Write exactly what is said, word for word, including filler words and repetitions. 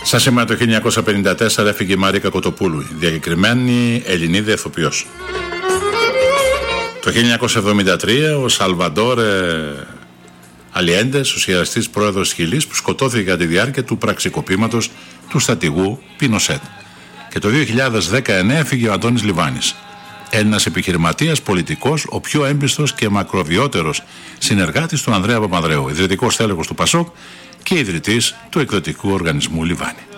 Σαν σήμερα το χίλια εννιακόσια πενήντα τέσσερα έφυγε η Μαρίκα Κοτοπούλου, διακεκριμένη Ελληνίδα ηθοποιός. Το χίλια εννιακόσια εβδομήντα τρία ο Σαλβαντόρε Αλιέντε, σοσιαλιστής πρόεδρος της Χιλής, που σκοτώθηκε κατά τη διάρκεια του πραξικοπήματος του στρατηγού Πινοσέτ. Και το δύο χιλιάδες δεκαεννέα έφυγε ο Αντώνης Λιβάνης, Έλληνας επιχειρηματίας, πολιτικός, ο πιο έμπιστος και μακροβιότερος συνεργάτης του Ανδρέα Παπανδρέου, ιδρυτικός τέλεχος του ΠΑΣΟΚ και ιδρυτής του εκδοτικού οργανισμού Λιβάνη.